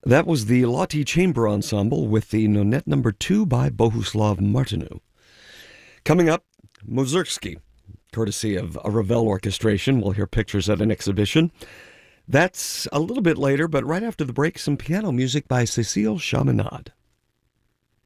That was the Lottie Chamber Ensemble with the Nonette Number 2 by Bohuslav Martinu. Coming up, Mussorgsky, courtesy of a Ravel orchestration. We'll hear pictures at an exhibition. That's a little bit later, but right after the break, some piano music by Cécile Chaminade.